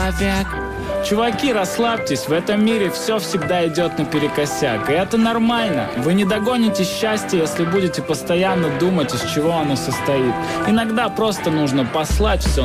человек. Чуваки, расслабьтесь, в этом мире все всегда идет наперекосяк. И это нормально. Вы не догоните счастье, если будете постоянно думать, из чего оно состоит. Иногда просто нужно послать все